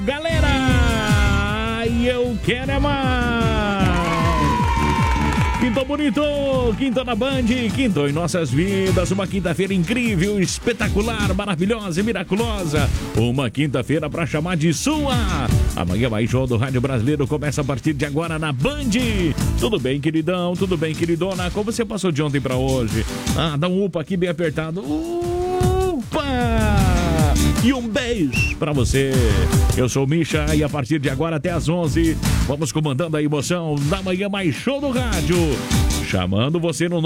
Galera, eu quero é mais. Quinto bonito, quinto na Band, quinto em nossas vidas. Uma quinta-feira incrível, espetacular, maravilhosa e miraculosa. Uma quinta-feira pra chamar de sua. Amanhã mais show do Rádio Brasileiro começa a partir de agora na Band. Tudo bem, queridão? Tudo bem, queridona? Como você passou de ontem pra hoje? Dá um upa aqui bem apertado. Upa! E um beijo pra você. Eu sou o Misha e a partir de agora até às 11 vamos comandando a emoção da manhã mais show do rádio. Chamando você no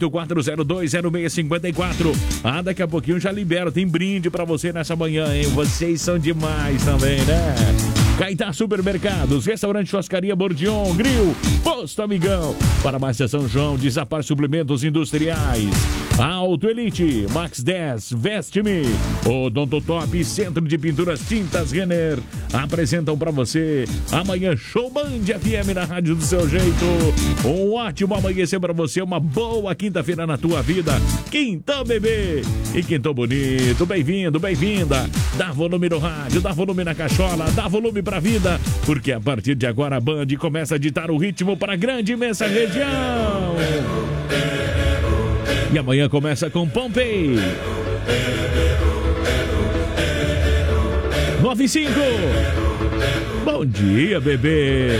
984020654. Daqui a pouquinho já libero. Tem brinde pra você nessa manhã, hein? Vocês são demais também, né? Caetá Supermercados, Restaurante Churrascaria Bordion, Grill, Posto Amigão. Para mais São João, Desapar Suplementos Industriais. Auto Elite, Max 10, Veste-me. Odontotop, Centro de Pinturas Tintas Renner. Apresentam para você amanhã Show Band FM na rádio do seu jeito. Um ótimo amanhecer para você, uma boa quinta-feira na tua vida. Quintão bebê e quintão bonito. Bem-vindo, bem-vinda. Dá volume no rádio, dá volume na cachola, dá volume pra vida, porque a partir de agora a Band começa a ditar o ritmo para a grande e imensa região. E amanhã começa com Pompei 95. Bom dia, bebê.